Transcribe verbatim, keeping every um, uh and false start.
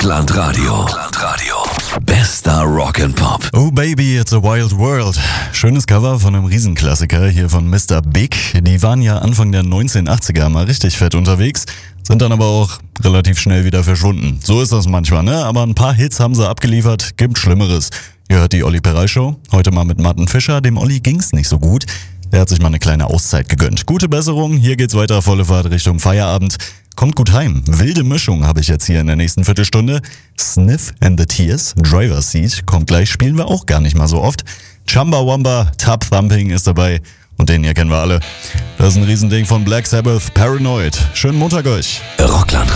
Rockland Radio. Rockland Radio. Bester Rock and Pop. Oh Baby, it's a wild world. Schönes Cover von einem Riesenklassiker hier von Mister Big. Die waren ja Anfang der neunzehnhundertachtziger mal richtig fett unterwegs, sind dann aber auch relativ schnell wieder verschwunden. So ist das manchmal, ne? Aber ein paar Hits haben sie abgeliefert, gibt Schlimmeres. Ihr hört die Olli Peray Show, heute mal mit Martin Fischer. Dem Olli ging's nicht so gut. Der hat sich mal eine kleine Auszeit gegönnt. Gute Besserung, hier geht's weiter, volle Fahrt Richtung Feierabend. Kommt gut heim. Wilde Mischung habe ich jetzt hier in der nächsten Viertelstunde. Sniff and the Tears, Driver's Seat, kommt gleich, spielen wir auch gar nicht mal so oft. Chumbawamba, Tub Thumping ist dabei und den hier kennen wir alle. Das ist ein Riesending von Black Sabbath, Paranoid. Schönen Montag euch. Rockland